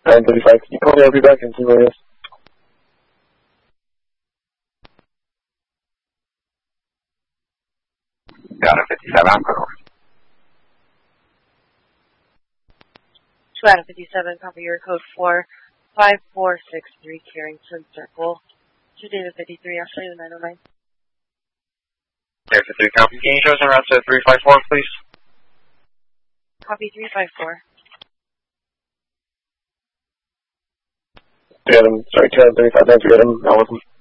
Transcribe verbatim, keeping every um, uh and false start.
nine thirty-five. Can you call me? I'll be back in two minutes. Got it, fifty-seven, I'm going. two out of fifty-seven, copy your code for five four six three Carrington Circle. To David fifty-three, I'll show you the nine oh nine. David fifty-three, copy. Can you show us en route to three five four, please? Copy three five four. Get him. Sorry, two thirty-five. Thanks for getting him. Now with him.